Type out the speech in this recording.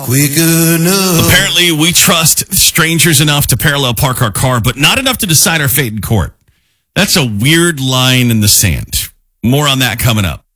quick enough. Apparently, we trust strangers enough to parallel park our car, but not enough to decide our fate in court. That's a weird line in the sand. More on that coming up.